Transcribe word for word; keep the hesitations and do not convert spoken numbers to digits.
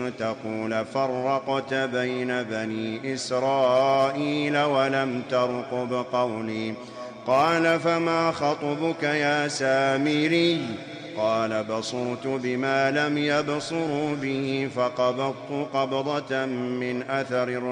تقول فرقت بين بني إسرائيل ولم ترقب قولي. قال فما خطبك يا سامري؟ قال بصرت بما لم يبصروا به فقبضت قبضة من أثر